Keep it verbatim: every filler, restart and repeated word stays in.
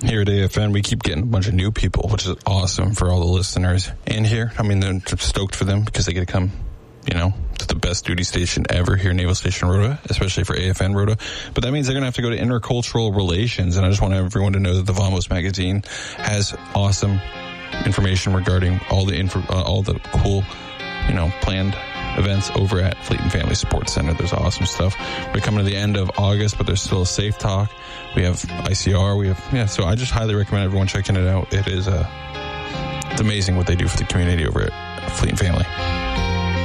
Here at A F N, we keep getting a bunch of new people, which is awesome for all the listeners in here. I mean, they're stoked for them because they get to come, you know, to the best duty station ever here, Naval Station Rota, especially for A F N Rota. But that means they're going to have to go to intercultural relations, and I just want everyone to know that the Vamos magazine has awesome information regarding all the info, uh, all the cool, you know, planned events over at Fleet and Family Support Center. There's awesome stuff. We're coming to the end of August, but there's still a Safe Talk. We have I C R. We have, yeah, so I just highly recommend everyone checking it out. It is, uh, it's amazing what they do for the community over at Fleet and Family.